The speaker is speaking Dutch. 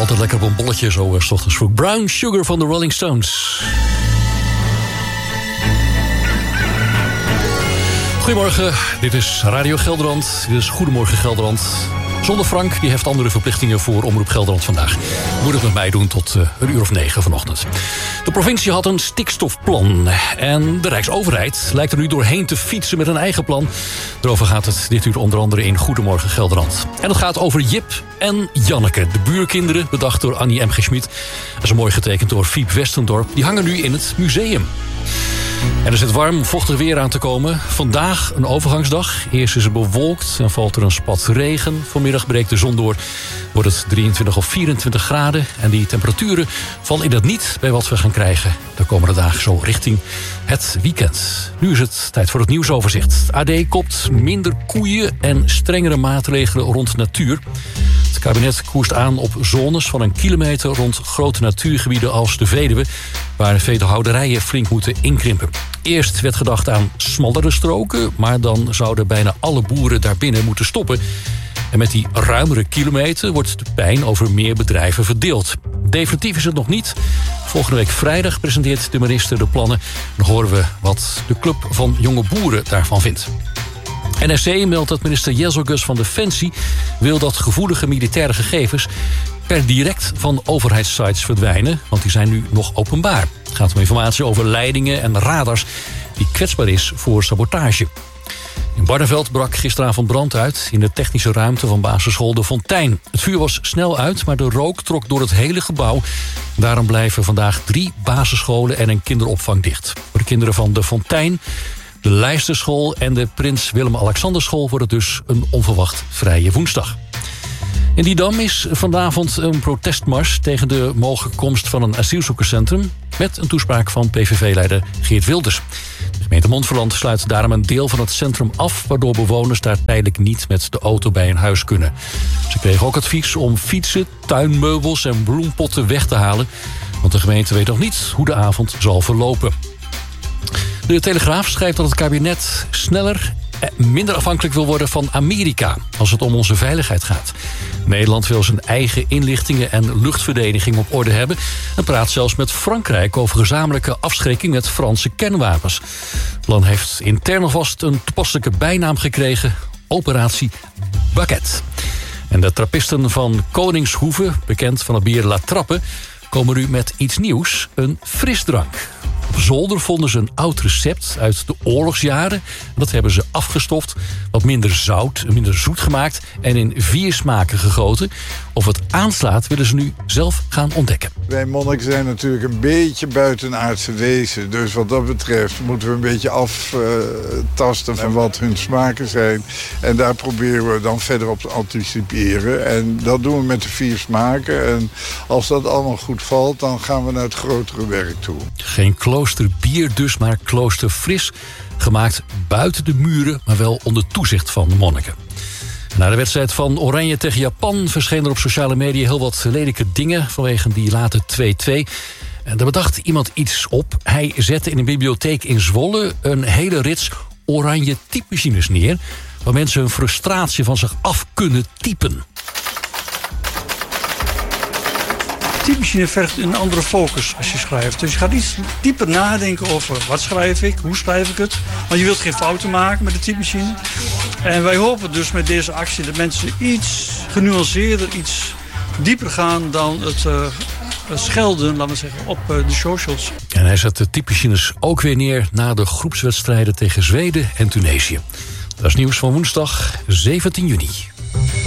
Altijd lekker op een bolletje zo 's ochtends vroeg. Brown Sugar van de Rolling Stones. Goedemorgen, dit is Radio Gelderland. Dit is Goedemorgen Gelderland. Zonder Frank, die heeft andere verplichtingen voor Omroep Gelderland vandaag. Moet het met mij doen tot 8:09 vanochtend. De provincie had een stikstofplan. En de Rijksoverheid lijkt er nu doorheen te fietsen met een eigen plan. Daarover gaat het dit uur onder andere in Goedemorgen Gelderland. En het gaat over Jip en Janneke, de buurkinderen, bedacht door Annie M. G. Schmid. Dat is mooi getekend door Fiep Westendorp. Die hangen nu in het museum. En er zit warm, vochtig weer aan te komen. Vandaag een overgangsdag. Eerst is het bewolkt en valt er een spat regen. Vanmiddag breekt de zon door. Wordt het 23 of 24 graden. En die temperaturen vallen in het niet bij wat we gaan krijgen de komende dagen zo richting het weekend. Nu is het tijd voor het nieuwsoverzicht. AD kopt minder koeien en strengere maatregelen rond natuur. Het kabinet koerst aan op zones van 1 kilometer rond grote natuurgebieden als de Veluwe, waar veehouderijen flink moeten inkrimpen. Eerst werd gedacht aan smallere stroken, maar dan zouden bijna alle boeren daarbinnen moeten stoppen. En met die ruimere kilometer wordt de pijn over meer bedrijven verdeeld. Definitief is het nog niet. Volgende week vrijdag presenteert de minister de plannen. Dan horen we wat de Club van Jonge Boeren daarvan vindt. NRC meldt dat minister Jezelgus van Defensie wil dat gevoelige militaire gegevens per direct van overheidssites verdwijnen, want die zijn nu nog openbaar. Het gaat om informatie over leidingen en radars die kwetsbaar is voor sabotage. In Barneveld brak gisteravond brand uit in de technische ruimte van basisschool De Fontein. Het vuur was snel uit, maar de rook trok door het hele gebouw. Daarom blijven vandaag 3 basisscholen en een kinderopvang dicht. Voor de kinderen van De Fontein, de Leijsterschool en de Prins Willem-Alexanderschool wordt het dus een onverwacht vrije woensdag. In Didam is vanavond een protestmars tegen de mogelijke komst van een asielzoekerscentrum met een toespraak van PVV-leider Geert Wilders. De gemeente Montferland sluit daarom een deel van het centrum af, waardoor bewoners daar tijdelijk niet met de auto bij hun huis kunnen. Ze kregen ook advies om fietsen, tuinmeubels en bloempotten weg te halen, want de gemeente weet nog niet hoe de avond zal verlopen. De Telegraaf schrijft dat het kabinet sneller minder afhankelijk wil worden van Amerika als het om onze veiligheid gaat. Nederland wil zijn eigen inlichtingen en luchtverdediging op orde hebben en praat zelfs met Frankrijk over gezamenlijke afschrikking met Franse kernwapens. Het plan heeft intern alvast een toepasselijke bijnaam gekregen: Operatie Baguette. En de trappisten van Koningshoeve, bekend van het bier La Trappe, komen nu met iets nieuws: een frisdrank. Op zolder vonden ze een oud recept uit de oorlogsjaren. Dat hebben ze afgestoft, wat minder zout, minder zoet gemaakt en in 4 smaken gegoten. Of het aanslaat willen ze nu zelf gaan ontdekken. Wij monniken zijn natuurlijk een beetje buitenaardse wezen. Dus wat dat betreft moeten we een beetje aftasten en wat hun smaken zijn. En daar proberen we dan verder op te anticiperen. En dat doen we met de 4 smaken. En als dat allemaal goed valt, dan gaan we naar het grotere werk toe. Geen kloosterbier dus, maar kloosterfris. Gemaakt buiten de muren, maar wel onder toezicht van de monniken. Na de wedstrijd van Oranje tegen Japan verschenen er op sociale media heel wat lelijke dingen vanwege die late 2-2. En daar bedacht iemand iets op. Hij zette in een bibliotheek in Zwolle een hele rits oranje typemachines neer, waar mensen hun frustratie van zich af kunnen typen. De typemachine vergt een andere focus als je schrijft. Dus je gaat iets dieper nadenken over wat schrijf ik, hoe schrijf ik het. Want je wilt geen fouten maken met de typemachine. En wij hopen dus met deze actie dat mensen iets genuanceerder, iets dieper gaan dan het schelden, laten we zeggen, op de socials. En hij zet de typemachines ook weer neer na de groepswedstrijden tegen Zweden en Tunesië. Dat is nieuws van woensdag 17 juni.